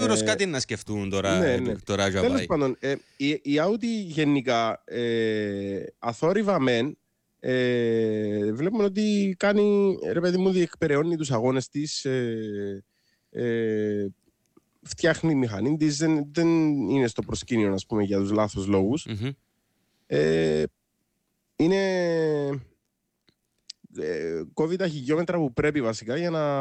Σίγουρος κάτι να σκεφτούν τώρα. Ναι. Τέλος πάντων, η Audi γενικά αθόρυβα μεν, βλέπουμε ότι κάνει, ρε παιδί μου, διεκπεραιώνει τους αγώνες της, φτιάχνει μηχανή της, δεν είναι στο προσκήνιο, ας πούμε, για τους λάθος λόγους. Είναι... κόβει τα χιλιόμετρα που πρέπει βασικά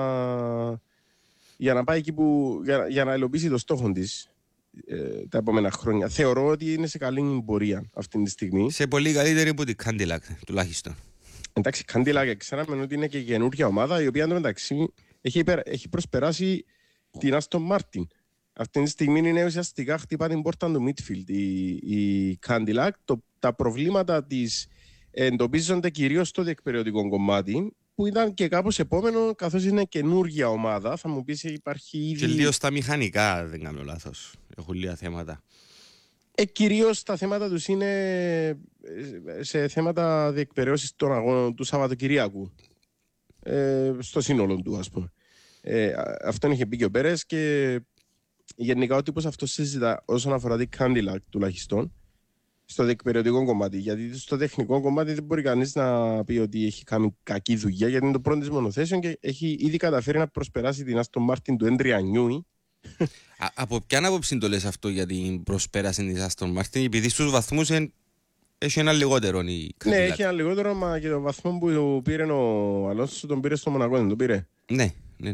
για να πάει εκεί που... για να υλοποιήσει το στόχο της τα επόμενα χρόνια. Θεωρώ ότι είναι σε καλή πορεία αυτή τη στιγμή. Σε πολύ καλύτερη από την Cadillac, τουλάχιστον. Εντάξει, Cadillac ξέραμε ότι είναι και καινούργια ομάδα, η οποία εντωμεταξύ έχει προσπεράσει την Aston Martin. Αυτή τη στιγμή είναι ουσιαστικά χτυπά την πόρτα του midfield η Cadillac. Τα προβλήματα της εντοπίζονται κυρίως στο διεκπεραιωτικό κομμάτι, που ήταν και κάπως επόμενο, καθώς είναι καινούργια ομάδα. Θα μου πεις υπάρχει ήδη... Και λίγο στα μηχανικά, δεν κάνω λάθος. Έχουν λίγα θέματα. Κυρίως τα θέματα τους είναι σε θέματα διεκπεραιώσης των αγώνων του Σαββατοκυριακού. Στο σύνολο του, ας πούμε. Αυτόν είχε πει και ο Πέρες και γενικά ο τύπος αυτό συζητά όσον αφορά την Cadillac τουλάχιστον στο διεκπεραιωτικό κομμάτι. Γιατί στο τεχνικό κομμάτι δεν μπορεί κανείς να πει ότι έχει κάνει κακή δουλειά, γιατί είναι το πρώτο της μονοθέσεων και έχει ήδη καταφέρει να προσπεράσει την Aston Martin του Adrian Newey. Από ποια άποψη το λες αυτό για την προσπέραση της Aston Martin, επειδή στους βαθμούς έχει ένα λιγότερο η Cadillac? Ναι, έχει ένα λιγότερο, μα και το βαθμό που πήρε ο Αλόνσο τον πήρε στο Μονακό, δεν τον πήρε? Ναι.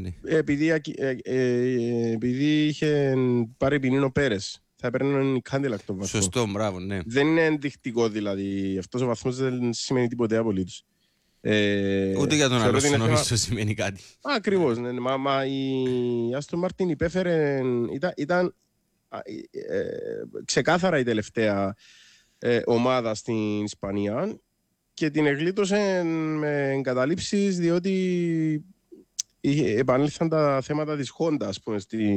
Επειδή είχε πάρει ποινή ο Πέρες, θα έπαιρνε η Cadillac τον βαθμό. Σωστό, μπράβο, ναι. Δεν είναι ενδεικτικό δηλαδή. Αυτός ο βαθμός δεν σημαίνει τίποτε απολύτως. Ούτε για τον Αλόνσο νομίζω σημαίνει κάτι. Ακριβώς, ναι. Μα η Aston Martin υπέφερε, ήταν ξεκάθαρα η τελευταία ομάδα στην Ισπανία και την εγλίτωσε με εγκαταλείψεις, διότι επανήλθαν τα θέματα της Honda, ας πούμε,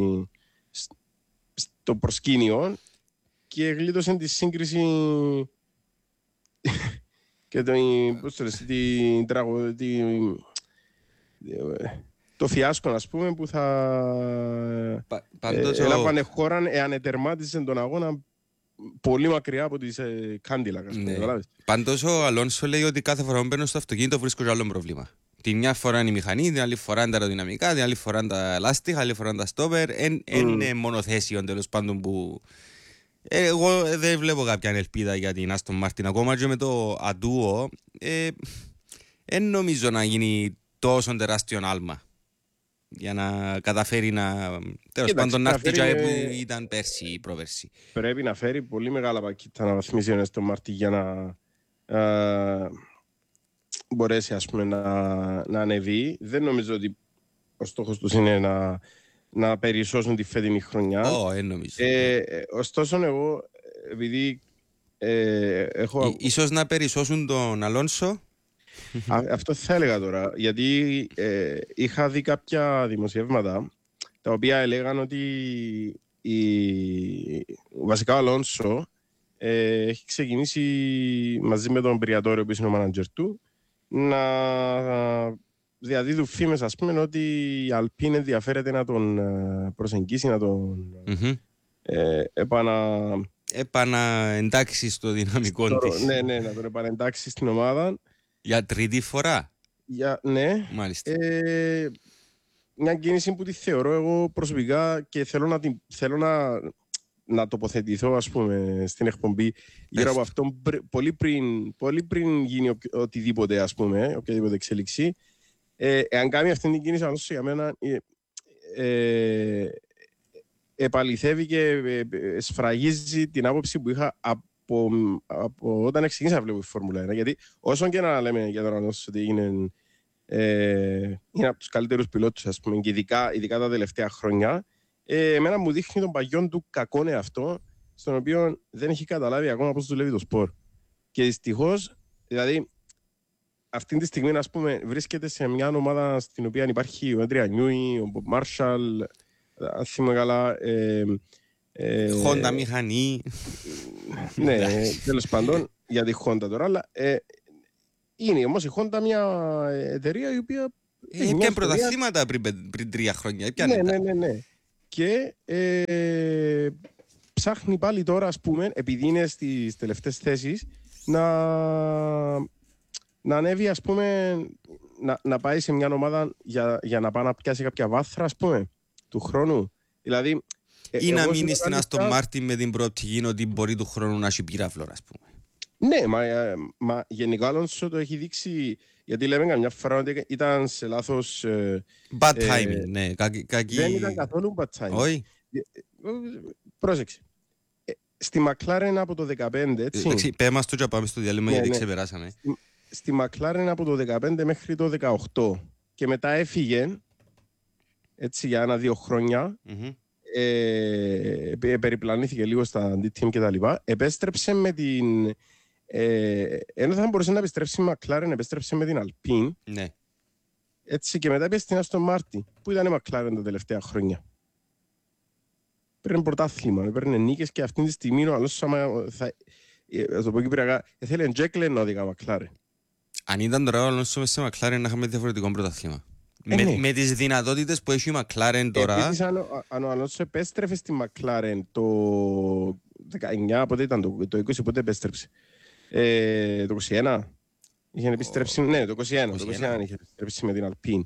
στο προσκήνιο και εγλίτωσε τη σύγκριση και το φιάσκο, ας πούμε, που θα έλαβανε χώρα εάν ετερμάτιζε τον αγώνα πολύ μακριά από τις Cadillac. Ναι. Πάντως ο Αλόνσο λέει ότι κάθε φορά που μπαίνω στο αυτοκίνητο βρίσκω και άλλο πρόβλημα. Τη μια φορά είναι η μηχανή, την άλλη φορά είναι τα αεροδυναμικά, την άλλη φορά είναι τα λάστιχα, άλλη φορά είναι τα στόπερ. Είναι μονοθέσιο τέλος πάντων που... Εγώ δεν βλέπω κάποια ελπίδα για την Aston Martin. Ακόμα και με το Αντούο, δεν νομίζω να γίνει τόσο τεράστιο άλμα για να καταφέρει να... Τέλος πάντων να έρθει που ήταν πέρσι ή προβέρσι. Πρέπει να φέρει πολύ μεγάλα πακέτα να βαθμίσει ο Aston Martin για να μπορέσει, ας πούμε, να ανεβεί. Δεν νομίζω ότι ο στόχος τους είναι να περισσώσουν τη φετινή χρονιά. Νομίζω. Ωστόσο, εγώ, επειδή έχω... Ίσως να περισσώσουν τον Αλόνσο. Αυτό θα έλεγα τώρα, γιατί είχα δει κάποια δημοσιεύματα τα οποία έλεγαν ότι βασικά ο Αλόνσο έχει ξεκινήσει μαζί με τον Πριατόριο που είναι ο μάνατζερ του να διαδίδουν φήμες, ας πούμε, ότι η Αλπίν ενδιαφέρεται να τον προσεγγίσει, να τον επαναεντάξει στο δυναμικό της. Ναι, να τον επανεντάξει στην ομάδα. Για τρίτη φορά. Ναι. Μάλιστα. Μια κίνηση που τη θεωρώ εγώ προσωπικά και θέλω να τοποθετηθώ, ας πούμε, στην εκπομπή γύρω από αυτό πολύ πριν γίνει οτιδήποτε, ας πούμε, οποιαδήποτε εξέλιξη. Εάν κάνει αυτή την κίνηση, αλλά για μένα επαληθεύει και σφραγίζει την άποψη που είχα από όταν ξεκίνησα να βλέπω τη Φόρμουλα 1. Γιατί όσο και να λέμε για τον Αλόνσο ότι είναι από τους καλύτερους πιλότους, ας πούμε, και ειδικά τα τελευταία χρόνια, εμένα μου δείχνει τον παγιόν του κακόν εαυτό, στον οποίο δεν έχει καταλάβει ακόμα πώς δουλεύει το σπορ. Και δυστυχώς, δηλαδή, αυτή τη στιγμή, ας πούμε, βρίσκεται σε μια ομάδα στην οποία υπάρχει ο Adrian Newey, ο Bob Marshall, αν θυμάμαι καλά, Honda μηχανή. Ναι, τέλος πάντων, για τη Honda τώρα, αλλά είναι όμως η Honda μια εταιρεία η οποία... Έπιανε πρωταθλήματα πριν 3 χρόνια. Ναι. και ψάχνει πάλι τώρα, ας πούμε, επειδή είναι στις τελευταίες θέσεις, να ανέβει, ας πούμε, να πάει σε μια ομάδα για να πάει να πιάσει κάποια βάθρα, ας πούμε, του χρόνου. Δηλαδή, ή να μείνει στην Αστον Μάρτιν με την προοπτική ότι μπορεί του χρόνου να έχει πυράβλο, ας πούμε. Ναι, μα γενικά Αλόνσο το έχει δείξει, γιατί λέμε καμιά φορά ότι ήταν σε λάθος... Bad timing, ναι. Δεν ήταν καθόλου bad timing. Όχι. Πρόσεξε. Στη McLaren από το 2015, έτσι. Πες μας το και πάμε στο διάλειμμα, γιατί ξεπεράσαμε. Στη McLaren από το 2015 μέχρι το 2018 και μετά έφυγε, έτσι, για 1-2 χρόνια. Περιπλανήθηκε λίγο στα αντίτιμ και τα λοιπά. Επέστρεψε με την... ενώ θα μπορούσε να επιστρέψει η McLaren, επέστρεψε με την Alpine. Ναι. Έτσι, και μετά πήγε στην Aston Martin, που ήταν η McLaren τα τελευταία χρόνια. Παίρνει πρωτάθλημα, παίρνει νίκες και αυτή τη στιγμή ο Αλόνσο, θα το πω κυπριακά, θέλει Τζέκλεν να οδηγά McLaren. Αν ήταν τώρα ο Αλόνσο μέσα σε McLaren να είχαμε διαφορετικό πρωτάθλημα. Με τις δυνατότητες που έχει η McLaren τώρα. Επίσης, αν ο Αλόνσο επέστρεφε στη McLaren το 19, πότε ήταν το 20, πότε επέστρεψε. Το 21. Είχε επιστρέψει, ναι, το 21 είχε επιστρέψει με την Alpine.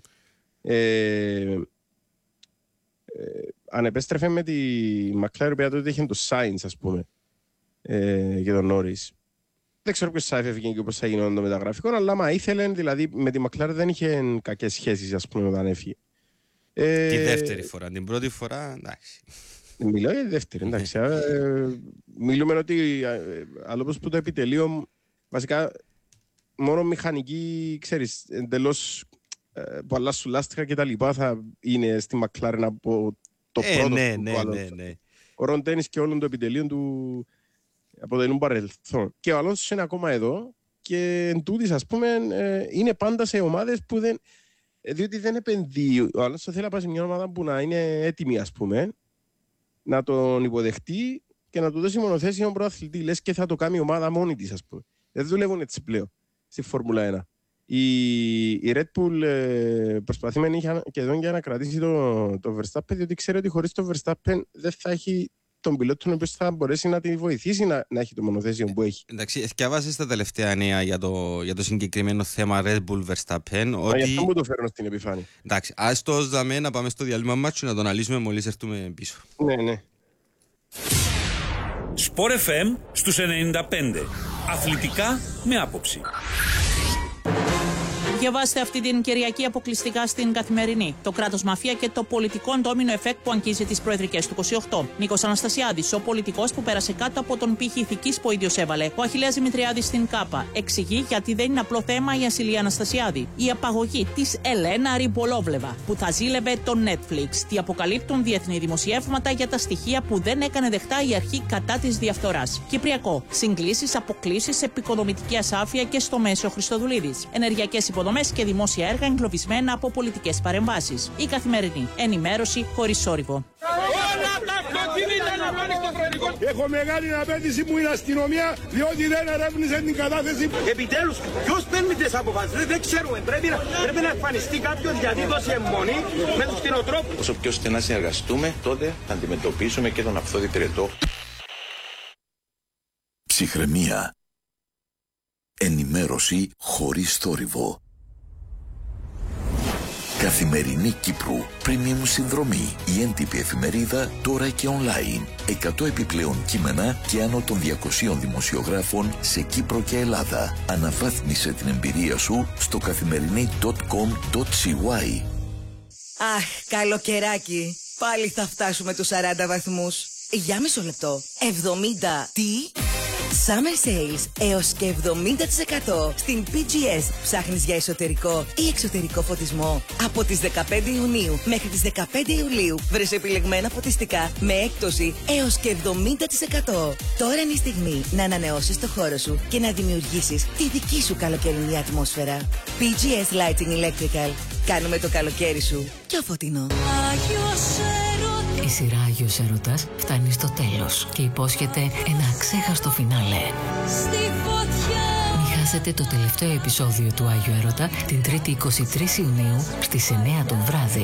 Αν επέστρεφε με τη McLaren, τότε είχε το Sainz, ας πούμε, και τον Norris. Δεν ξέρω ποιος θα έφευγε και πώς θα γινόταν το μεταγραφικό, αλλά άμα ήθελε, δηλαδή με τη McLaren δεν είχε κακές σχέσεις, ας πούμε, όταν έφυγε. Τη δεύτερη φορά, την πρώτη φορά, εντάξει. Μιλάω για τη δεύτερη, εντάξει. Μιλούμε ότι άλλο που το επιτελείο, βασικά, μόνο μηχανική, ξέρεις, εντελώς που αλλάσουν λάστιχα και τα λοιπά θα είναι στη McLaren από το πρώτο. Ναι. Ο Ρον Ντένις και όλων το επιτελείο του αποτελούν παρελθόν. Και ο Αλόνσο είναι ακόμα εδώ και εν τούτης, ας πούμε, είναι πάντα σε ομάδες που δεν... διότι δεν επενδύει. Ο Αλόνσο θέλει να πάει σε μια ομάδα που να είναι έτοιμη, ας πούμε, να τον υποδεχτεί και να του δώσει μονοθέσιο πρωταθλητή. Λες και θα το κάνει η ομάδα μόνη της, ας πούμε. Δεν δουλεύουν έτσι πλέον στη Φόρμουλα 1. Η Red Bull προσπαθεί με νύχια και εδώ για να κρατήσει το Verstappen, διότι ξέρει ότι χωρίς το Verstappen δεν θα έχει τον πιλότο ο οποίος θα μπορέσει να τη βοηθήσει να έχει το μονοθέσιο που έχει. Εντάξει, εθιάβασες τα τελευταία νέα για το συγκεκριμένο θέμα Red Bull Verstappen. Ότι... Γι' αυτό μου το φέρνω στην επιφάνεια. Εντάξει, ας το δαμε να πάμε στο διάλειμμα μάτσου να το αναλύσουμε μόλις έρθουμε πίσω. Ναι. Sport FM στους 95. Αθλητικά με άποψη. Διαβάστε αυτή την Κυριακή αποκλειστικά στην Καθημερινή. Το κράτος μαφία και το πολιτικό ντόμινο εφέκτ που αγγίζει τις προεδρικές του 28. Νίκος Αναστασιάδης, ο πολιτικός που πέρασε κάτω από τον πύχη ηθικής που ο ίδιος έβαλε. Ο Αχιλλέας Δημητριάδης στην ΚΑΠΑ. Εξηγεί γιατί δεν είναι απλό θέμα η ασυλία Αναστασιάδη. Η απαγωγή της Ελένα Ριμπολόβλεβα που θα ζήλευε το Netflix. Τι αποκαλύπτουν διεθνή δημοσιεύματα για τα στοιχεία που δεν έκανε δεχτά η αρχή κατά της διαφθοράς. Κυπριακό. Συγκλήσεις, αποκλήσεις, επικοδομητική ασάφεια και στο Μέσο Χριστοδουλίδης. Ενεργειακές υποδομές και δημόσια έργα εγκλωβισμένα από πολιτικές παρεμβάσεις. Η Καθημερινή. Ενημέρωση χωρίς σόρυβο. Έχω μεγάλη απέτηση που είναι αστυνομία, διότι δεν ερεύνησε την κατάθεση. Επιτέλους, ποιος παίρνει τις αποφάσεις, δεν ξέρουμε. Πρέπει να εμφανιστεί κάποιος γιατί δώσει αιμονή με τους κτηνοτρόφους. Όσο πιο στενά συνεργαστούμε, τότε θα αντιμετωπίσουμε και τον αυθόδη πυρετό. Ψυχραιμία. Ενημέρωση χωρίς θόρυβο. Καθημερινή Κύπρου. Premium συνδρομή. Η έντυπη εφημερίδα τώρα και online. 100 επιπλέον κείμενα και άνω των 200 δημοσιογράφων σε Κύπρο και Ελλάδα. Αναβάθμισε την εμπειρία σου στο καθημερινή.com.cy. Αχ, καλοκαιράκι. Πάλι θα φτάσουμε τους 40 βαθμούς. Για μισό λεπτό. 70 τι? Summer Sales έως και 70% στην PGS. Ψάχνεις για εσωτερικό ή εξωτερικό φωτισμό? Από τις 15 Ιουνίου μέχρι τις 15 Ιουλίου βρες επιλεγμένα φωτιστικά με έκπτωση έως και 70%. Τώρα είναι η στιγμή να ανανεώσεις το χώρο σου και να δημιουργήσεις τη δική σου καλοκαιρινή ατμόσφαιρα. PGS Lighting Electrical. Κάνουμε το καλοκαίρι σου πιο φωτεινό. Η σειρά Άγιος Έρωτας φτάνει στο τέλος και υπόσχεται ένα αξέχαστο φινάλε. Μην χάσετε το τελευταίο επεισόδιο του Άγιου Έρωτα την 3η 23 Ιουνίου στις 9 το βράδυ.